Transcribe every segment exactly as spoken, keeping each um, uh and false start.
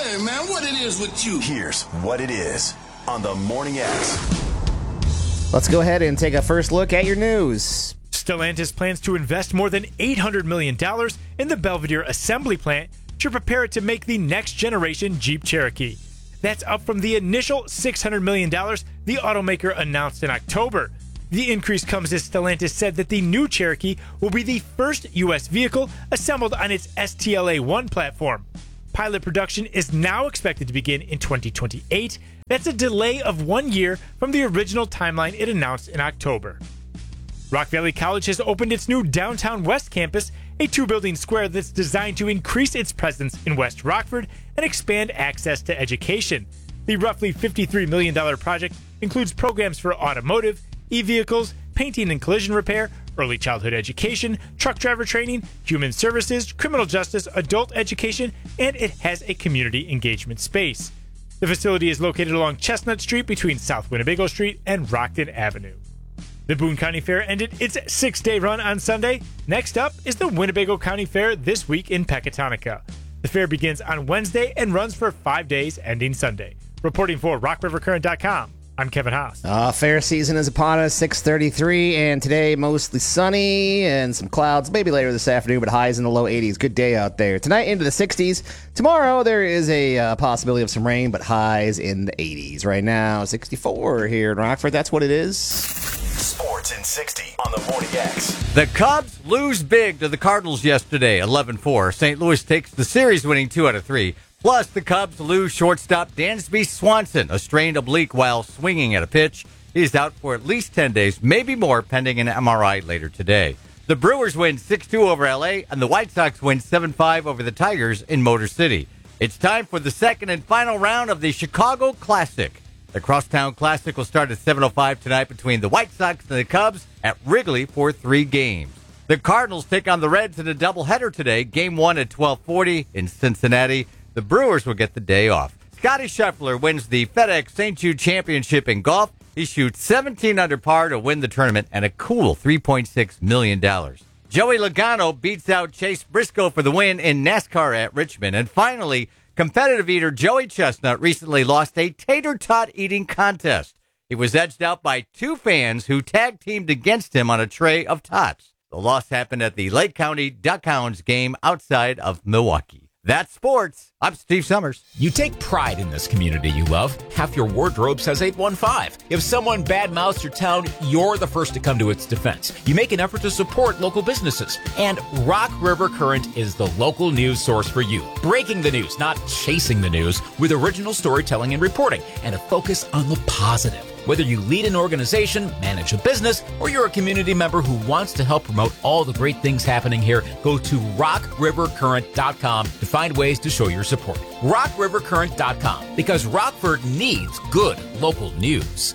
Hey, man, what it is with you? Here's what it is on the Morning X. Let's go ahead and take a first look at your news. Stellantis plans to invest more than eight hundred million dollars in the Belvidere assembly plant to prepare it to make the next generation Jeep Cherokee. That's up from the initial six hundred million dollars the automaker announced in October. The increase comes as Stellantis said that the new Cherokee will be the first U S vehicle assembled on its S T L A one platform. Pilot production is now expected to begin in twenty twenty-eight. That's a delay of one year from the original timeline it announced in October. Rock Valley College has opened its new Downtown West campus, a two-building square that's designed to increase its presence in West Rockford and expand access to education. The roughly fifty-three million dollars project includes programs for automotive, e-vehicles, painting and collision repair, early childhood education, truck driver training, human services, criminal justice, adult education, and it has a community engagement space. The facility is located along Chestnut Street between South Winnebago Street and Rockton Avenue. The Boone County Fair ended its six-day run on Sunday. Next up is the Winnebago County Fair this week in Pecatonica. The fair begins on Wednesday and runs for five days, ending Sunday. Reporting for rock river current dot com, I'm Kevin Haas. Uh, fair season is upon us, six thirty-three, and today mostly sunny and some clouds, maybe later this afternoon, but highs in the low eighties. Good day out there. Tonight into the sixties. Tomorrow there is a uh, possibility of some rain, but highs in the eighties. Right now, sixty-four here in Rockford. That's what it is. Sports in sixty on the Morning X. The Cubs lose big to the Cardinals yesterday, eleven four. Saint Louis takes the series winning two out of three. Plus, the Cubs lose shortstop Dansby Swanson, a strained oblique while swinging at a pitch. He's out for at least ten days, maybe more, pending an M R I later today. The Brewers win six two over L A, and the White Sox win seven five over the Tigers in Motor City. It's time for the second and final round of the Chicago Classic. The Crosstown Classic will start at seven oh five tonight between the White Sox and the Cubs at Wrigley for three games. The Cardinals take on the Reds in a doubleheader today, game one at twelve forty in Cincinnati. The Brewers will get the day off. Scotty Scheffler wins the FedEx Saint Jude Championship in golf. He shoots seventeen under par to win the tournament and a cool three point six million dollars. Joey Logano beats out Chase Briscoe for the win in NASCAR at Richmond. And finally, competitive eater Joey Chestnut recently lost a tater tot eating contest. He was edged out by two fans who tag teamed against him on a tray of tots. The loss happened at the Lake County Duckhounds game outside of Milwaukee. That's sports. I'm Steve Summers. You take pride in this community you love. Half your wardrobe says eight one five. If someone badmouths your town, you're the first to come to its defense. You make an effort to support local businesses. And Rock River Current is the local news source for you. Breaking the news, not chasing the news, with original storytelling and reporting, and a focus on the positive. Whether you lead an organization, manage a business, or you're a community member who wants to help promote all the great things happening here, go to rock river current dot com to find ways to show your support. rock river current dot com, because Rockford needs good local news.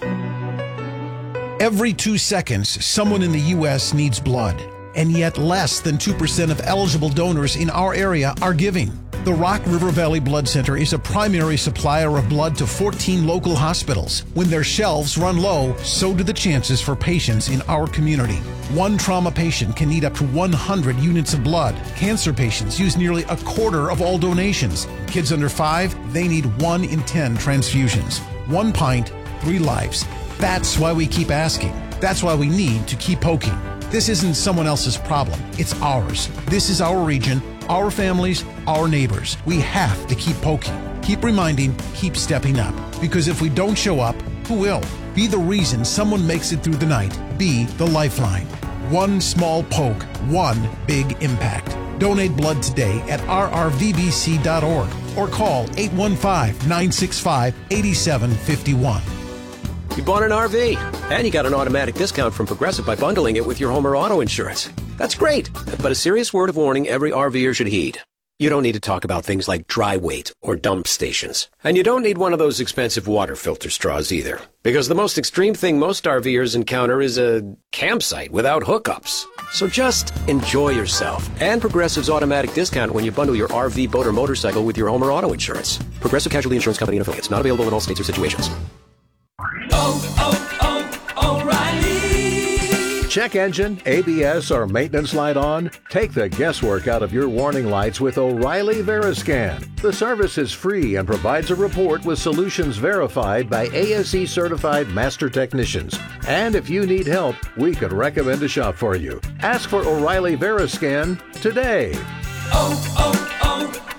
Every two seconds, someone in the U S needs blood, and yet less than two percent of eligible donors in our area are giving. The Rock River Valley Blood Center is a primary supplier of blood to fourteen local hospitals. When their shelves run low, so do the chances for patients in our community. One trauma patient can need up to one hundred units of blood. Cancer patients use nearly a quarter of all donations. Kids under five, they need one in ten transfusions. One pint, three lives. That's why we keep asking. That's why we need to keep poking. This isn't someone else's problem. It's ours. This is our region, our families, our neighbors. We have to keep poking, keep reminding, keep stepping up. Because if we don't show up, who will? Be the reason someone makes it through the night. Be the lifeline. One small poke, one big impact. Donate blood today at r r v b c dot org or call eight one five, nine six five, eight seven five one. You bought an R V, and you got an automatic discount from Progressive by bundling it with your home or auto insurance. That's great, but a serious word of warning every RVer should heed. You don't need to talk about things like dry weight or dump stations. And you don't need one of those expensive water filter straws either. Because the most extreme thing most RVers encounter is a campsite without hookups. So just enjoy yourself and Progressive's automatic discount when you bundle your R V, boat, or motorcycle with your home or auto insurance. Progressive Casualty Insurance Company and affiliates. Not available in all states or situations. Oh, oh, oh, O'Reilly check engine, A B S, or maintenance light on? Take the guesswork out of your warning lights with O'Reilly Veriscan. The service is free and provides a report with solutions verified by A S E certified master technicians. And if you need help, we could recommend a shop for you. Ask for O'Reilly Veriscan today. Oh, oh,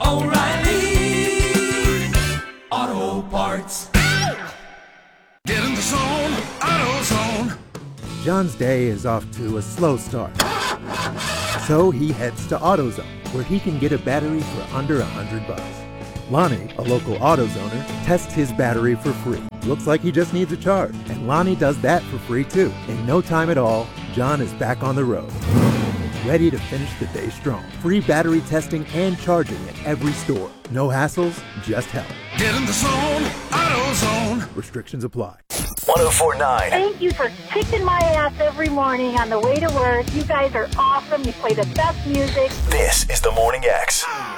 oh, O'Reilly Auto Parts. Get in the zone, AutoZone. John's day is off to a slow start. So he heads to AutoZone, where he can get a battery for under a hundred bucks. Lonnie, a local AutoZoner, tests his battery for free. Looks like he just needs a charge, and Lonnie does that for free too. In no time at all, John is back on the road, ready to finish the day strong. Free battery testing and charging at every store. No hassles, just help. Get in the zone, AutoZone. Restrictions apply. one oh four point nine. Thank you for kicking my ass every morning on the way to work. You guys are awesome. You play the best music. This is the Morning X.